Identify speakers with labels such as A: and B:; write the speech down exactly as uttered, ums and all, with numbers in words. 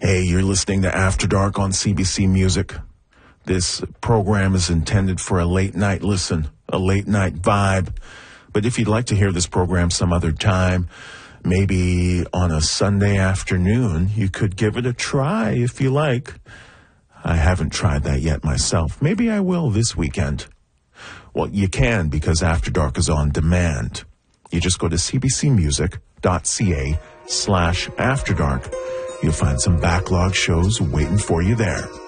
A: Hey, you're listening to After Dark on C B C Music. This program is intended for a late night listen, a late night vibe. But if you'd like to hear this program some other time, maybe on a Sunday afternoon, you could give it a try if you like. I haven't tried that yet myself. Maybe I will this weekend. Well, you can because After Dark is on demand. You just go to cbcmusic.ca slash After Dark. You'll find some backlog shows waiting for you there.